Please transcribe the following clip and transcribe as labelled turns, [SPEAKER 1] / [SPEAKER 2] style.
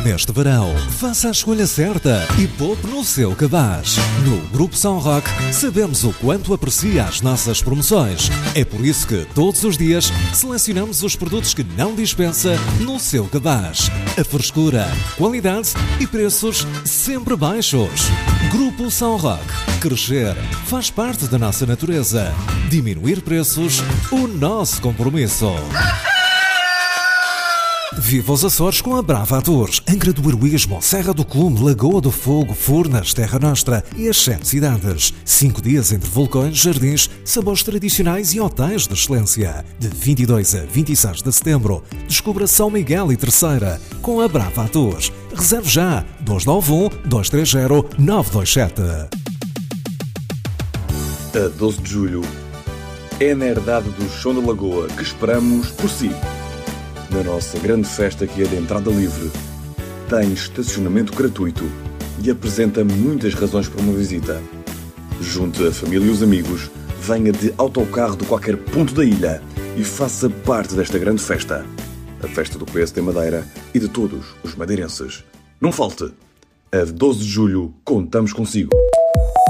[SPEAKER 1] Neste verão, faça a escolha certa e poupe no seu cabaz. No Grupo São Roque, sabemos o quanto aprecia as nossas promoções. É por isso que, todos os dias, selecionamos os produtos que não dispensa no seu cabaz. A frescura, qualidade e preços sempre baixos. Grupo São Roque. Crescer faz parte da nossa natureza. Diminuir preços, o nosso compromisso. Viva os Açores com a Brava Tours. Angra do Heroísmo, Serra do Clume, Lagoa do Fogo, Furnas, Terra Nostra e as 7 cidades. 5 dias entre vulcões, jardins, sabores tradicionais e hotéis de excelência. De 22 a 26 de setembro. Descubra São Miguel e Terceira com a Brava Tours. Reserve já 291-230-927.
[SPEAKER 2] A 12 de julho é na herdade do Chão da Lagoa que esperamos por si. Na nossa grande festa que é de entrada livre, tem estacionamento gratuito e apresenta muitas razões para uma visita. Junte a família e os amigos, venha de autocarro de qualquer ponto da ilha e faça parte desta grande festa. A festa do PSD Madeira e de todos os madeirenses. Não falte! A 12 de julho contamos consigo.